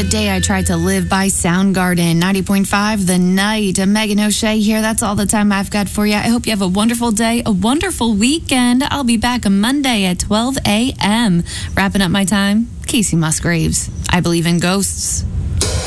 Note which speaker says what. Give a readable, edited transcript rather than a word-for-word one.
Speaker 1: The Day I Tried to Live by Soundgarden. 90.5 The Night. Megan O'Shea here. That's all the time I've got for you. I hope you have a wonderful day, a wonderful weekend. I'll be back on Monday at 12 a.m. Wrapping up my time, Casey Musgraves. I believe in ghosts.